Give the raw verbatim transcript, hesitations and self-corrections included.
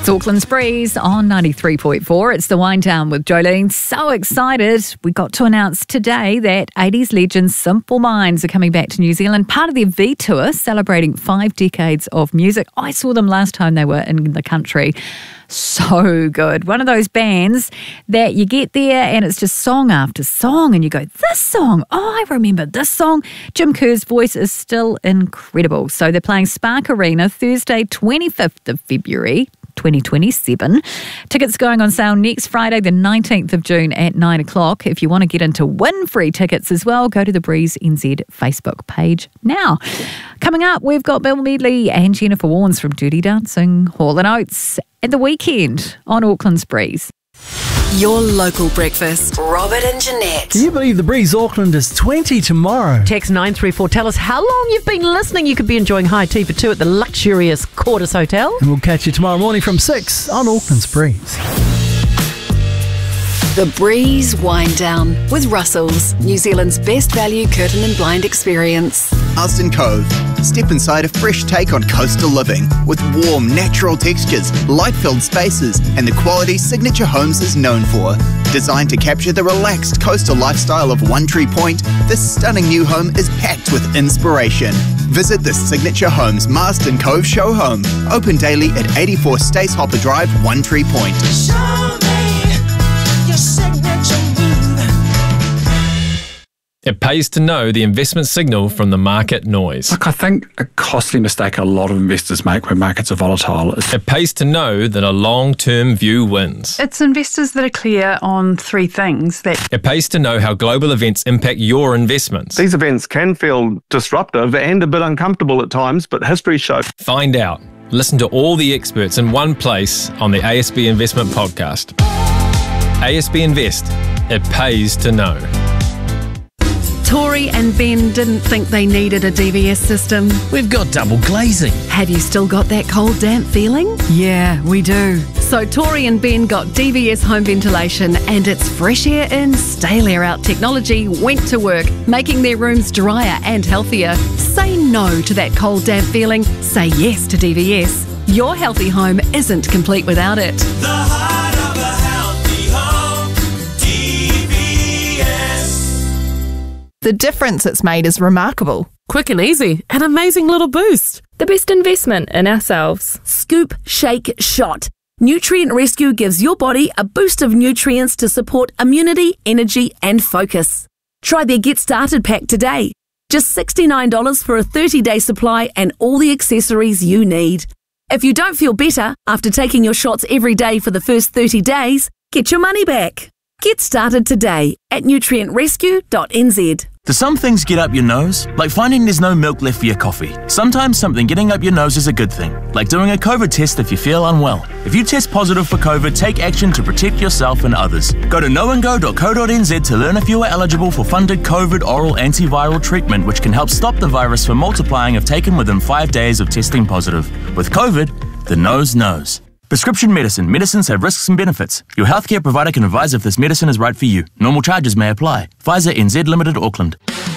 It's Auckland's Breeze on ninety-three point four. It's the Wind Down with Jolene. So excited. We got to announce today that eighties legends Simple Minds are coming back to New Zealand, part of their V Tour, celebrating five decades of music. I saw them last time they were in the country. So good. One of those bands that you get there and it's just song after song and you go, this song, oh, I remember this song. Jim Kerr's voice is still incredible. So they're playing Spark Arena Thursday, twenty-fifth of February, twenty twenty-seven. Tickets going on sale next Friday, the nineteenth of June at nine o'clock. If you want to get in to win free tickets as well, go to the Breeze N Z Facebook page now. Coming up, we've got Bill Medley and Jennifer Warnes from Dirty Dancing, Hall and Oates at the weekend on Auckland's Breeze. Your local breakfast. Robert and Jeanette. Can you believe the Breeze Auckland is twenty tomorrow? Text nine three four. Tell us how long you've been listening. You could be enjoying high tea for two at the luxurious Quartus Hotel. And we'll catch you tomorrow morning from six on Auckland's Breeze. The Breeze Wind Down with Russell's, New Zealand's best value curtain and blind experience. Marsden Cove. Step inside a fresh take on coastal living with warm, natural textures, light-filled spaces, and the quality Signature Homes is known for. Designed to capture the relaxed coastal lifestyle of One Tree Point, this stunning new home is packed with inspiration. Visit the Signature Homes Marsden Cove Show Home. Open daily at eighty-four Stace Hopper Drive, One Tree Point. It pays to know the investment signal from the market noise. Look, I think a costly mistake a lot of investors make when markets are volatile is It pays to know that a long-term view wins. It's investors that are clear on three things. That It pays to know how global events impact your investments. These events can feel disruptive and a bit uncomfortable at times, but history shows. Find out. Listen to all the experts in one place on the A S B Investment Podcast. A S B Invest. It pays to know. Tori and Ben didn't think they needed a D V S system. We've got double glazing. Have you still got that cold, damp feeling? Yeah, we do. So Tori and Ben got D V S home ventilation, and its fresh air in, stale air out technology went to work, making their rooms drier and healthier. Say no to that cold, damp feeling. Say yes to D V S. Your healthy home isn't complete without it. The heart of a healthy home, D V S. The difference it's made is remarkable. Quick and easy, an amazing little boost. The best investment in ourselves. Scoop, shake, shot. Nutrient Rescue gives your body a boost of nutrients to support immunity, energy and focus. Try their Get Started pack today. Just sixty-nine dollars for a thirty-day supply and all the accessories you need. If you don't feel better after taking your shots every day for the first thirty days, get your money back. Get started today at nutrient rescue dot n z. Do some things get up your nose? Like finding there's no milk left for your coffee. Sometimes something getting up your nose is a good thing, like doing a COVID test if you feel unwell. If you test positive for COVID, take action to protect yourself and others. Go to no and go dot co dot n z to learn if you are eligible for funded COVID oral antiviral treatment, which can help stop the virus from multiplying if taken within five days of testing positive. With COVID, the nose knows. Prescription medicine. Medicines have risks and benefits. Your healthcare provider can advise if this medicine is right for you. Normal charges may apply. Pfizer N Z Limited, Auckland.